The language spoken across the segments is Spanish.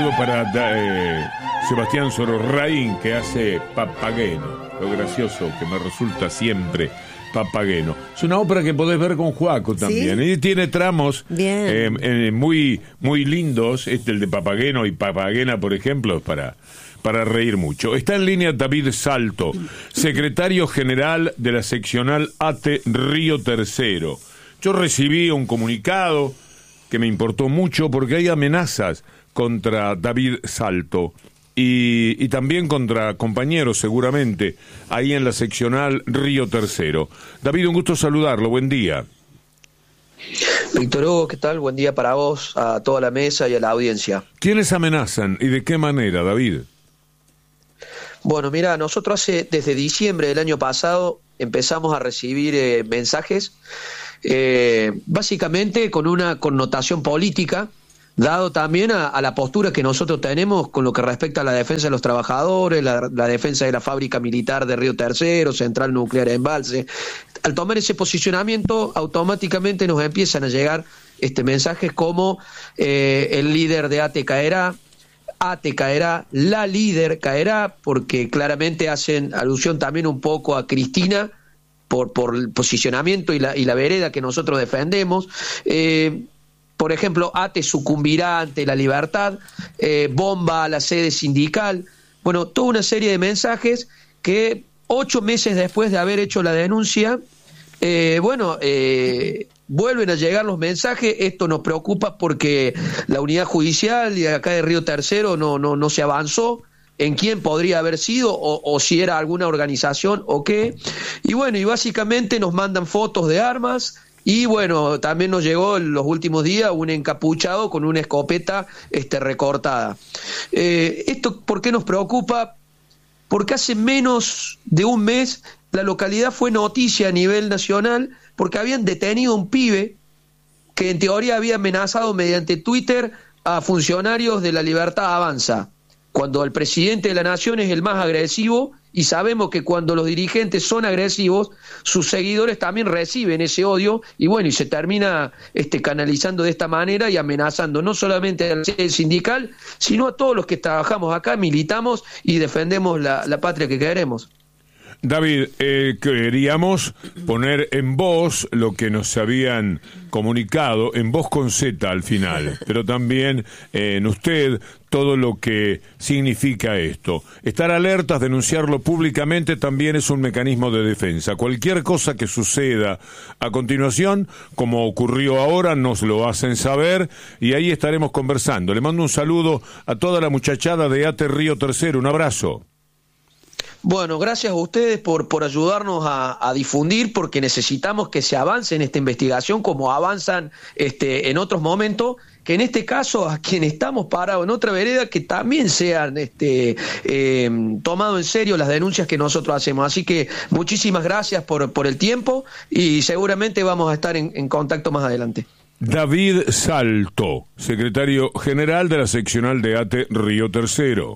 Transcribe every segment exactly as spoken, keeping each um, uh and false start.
Para eh, Sebastián Sororraín, que hace Papageno, lo gracioso que me resulta siempre Papageno. Es una ópera que podés ver con Joaco también, ¿sí? Y tiene tramos eh, eh, muy muy lindos. Este, el de Papageno y Papagena, por ejemplo, es para, para reír mucho. Está en línea David Salto, secretario general de la seccional A T E Río Tercero. Yo recibí un comunicado que me importó mucho porque hay amenazas contra David Salto y, y también contra compañeros seguramente ahí en la seccional Río Tercero. David, un gusto saludarlo, buen día. Víctor Hugo, ¿qué tal? Buen día para vos, a toda la mesa y a la audiencia. ¿Quiénes amenazan y de qué manera, David? Bueno, mira, nosotros hace, desde diciembre del año pasado empezamos a recibir eh, mensajes eh, básicamente con una connotación política, dado también a, a la postura que nosotros tenemos con lo que respecta a la defensa de los trabajadores, la, la defensa de la fábrica militar de Río Tercero, Central Nuclear Embalse. Al tomar ese posicionamiento, automáticamente nos empiezan a llegar este mensajes como eh, el líder de A T E caerá, A T E caerá, la líder caerá, porque claramente hacen alusión también un poco a Cristina por, por el posicionamiento y la, y la vereda que nosotros defendemos. Eh, Por ejemplo, A T E sucumbirá ante la libertad, eh, bomba a la sede sindical. Bueno, toda una serie de mensajes que ocho meses después de haber hecho la denuncia, eh, bueno, eh, vuelven a llegar los mensajes. Esto nos preocupa porque la unidad judicial de acá de Río Tercero no, no, no se avanzó en quién podría haber sido o, o si era alguna organización o qué. Y bueno, y básicamente nos mandan fotos de armas. Y bueno, también nos llegó en los últimos días un encapuchado con una escopeta este, recortada. Eh, ¿Esto por qué nos preocupa? Porque hace menos de un mes la localidad fue noticia a nivel nacional porque habían detenido a un pibe que en teoría había amenazado mediante Twitter a funcionarios de La Libertad Avanza, cuando el presidente de la nación es el más agresivo. Y sabemos que cuando los dirigentes son agresivos, sus seguidores también reciben ese odio y bueno, y se termina este, canalizando de esta manera y amenazando no solamente al sindical, sino a todos los que trabajamos acá, militamos y defendemos la, la patria que queremos. David, eh, queríamos poner en voz lo que nos habían comunicado, en voz con Z al final, pero también eh, en usted todo lo que significa esto. Estar alertas, denunciarlo públicamente también es un mecanismo de defensa. Cualquier cosa que suceda a continuación, como ocurrió ahora, nos lo hacen saber y ahí estaremos conversando. Le mando un saludo a toda la muchachada de A T E Río Tercero, un abrazo. Bueno, gracias a ustedes por, por ayudarnos a, a difundir, porque necesitamos que se avance en esta investigación como avanzan este, en otros momentos, que en este caso a quienes estamos parados en otra vereda, que también sean este, eh, tomado en serio las denuncias que nosotros hacemos. Así que muchísimas gracias por, por el tiempo y seguramente vamos a estar en, en contacto más adelante. David Salto, secretario general de la seccional de A T E Río Tercero.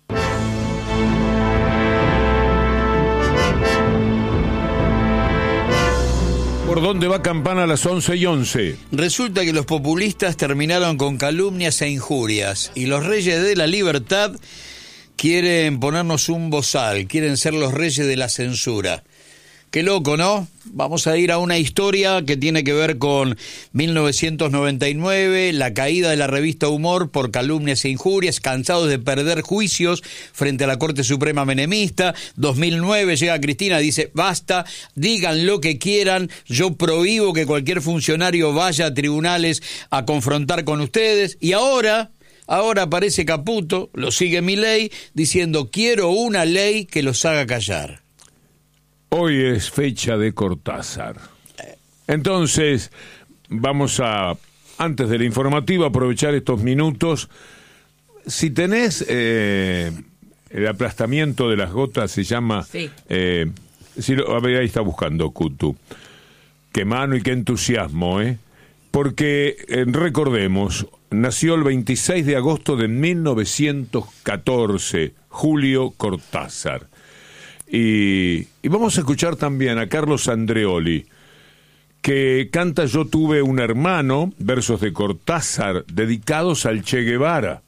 ¿Por dónde va Campana a las once y once? Resulta que los populistas terminaron con calumnias e injurias y los reyes de la libertad quieren ponernos un bozal, quieren ser los reyes de la censura. Qué loco, ¿no? Vamos a ir a una historia que tiene que ver con mil novecientos noventa y nueve, la caída de la revista Humor por calumnias e injurias, cansados de perder juicios frente a la Corte Suprema menemista. dos mil nueve llega Cristina, dice, basta, digan lo que quieran, yo prohíbo que cualquier funcionario vaya a tribunales a confrontar con ustedes. Y ahora... Ahora aparece Caputo, lo sigue Milei, diciendo, quiero una ley que los haga callar. Hoy es fecha de Cortázar. Entonces, vamos a, antes de la informativa, aprovechar estos minutos. Si tenés eh, el aplastamiento de las gotas, se llama... Sí. Eh, si lo, a ver, ahí está buscando Cutu. Qué mano y qué entusiasmo, ¿eh? Porque, eh, recordemos, nació el veintiséis de agosto de mil novecientos catorce, Julio Cortázar. Y, y vamos a escuchar también a Carlos Andreoli, que canta Yo tuve un hermano, versos de Cortázar dedicados al Che Guevara.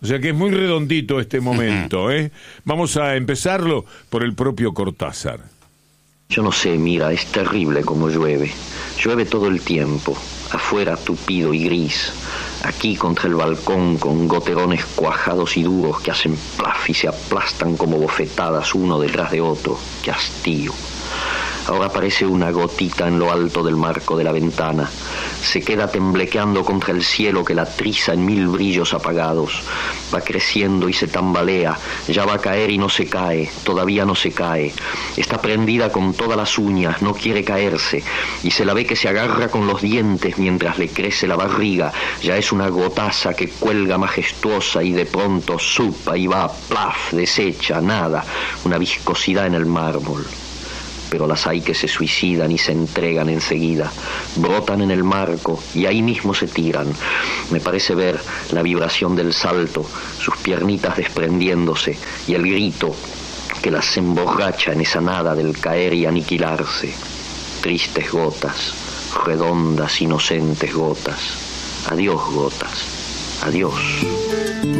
O sea que es muy redondito este momento, ¿eh? Vamos a empezarlo por el propio Cortázar. Yo no sé, mira, es terrible como llueve. Llueve todo el tiempo, afuera tupido y gris, aquí contra el balcón con goterones cuajados y duros que hacen plaf y se aplastan como bofetadas uno detrás de otro. ¡Qué hastío! Ahora aparece una gotita en lo alto del marco de la ventana. Se queda temblequeando contra el cielo que la triza en mil brillos apagados. Va creciendo y se tambalea. Ya va a caer y no se cae. Todavía no se cae. Está prendida con todas las uñas. No quiere caerse. Y se la ve que se agarra con los dientes mientras le crece la barriga. Ya es una gotaza que cuelga majestuosa y de pronto supa y va, plaf, deshecha, nada. Una viscosidad en el mármol. Pero las hay que se suicidan y se entregan enseguida, brotan en el marco y ahí mismo se tiran. Me parece ver la vibración del salto, sus piernitas desprendiéndose y el grito que las emborracha en esa nada del caer y aniquilarse. Tristes gotas, redondas, inocentes gotas. Adiós, gotas. Adiós.